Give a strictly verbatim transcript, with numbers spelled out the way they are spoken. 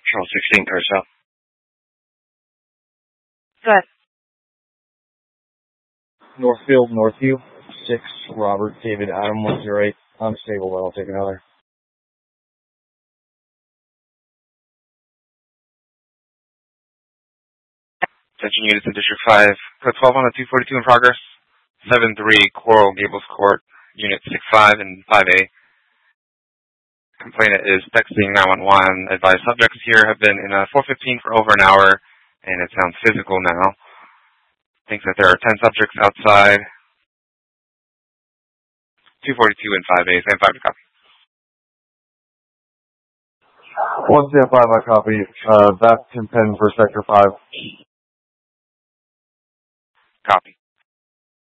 Control sixteen, Carousel. Good. Northfield, Northview, six, Robert, David, Adam, one zero eight. Unstable, but I'll take another. Attention units in District five. Code twelve on the two forty-two in progress. seven three, Coral Gables Court, Unit six five and five A. Complainant is texting nine one one. Advised subjects here have been in a four fifteen for over an hour, and it sounds physical now. Thinks that there are ten subjects outside. two forty-two and five A. Stand five to copy. One stand five, I copy. Uh, back ten ten for Sector five. Copy.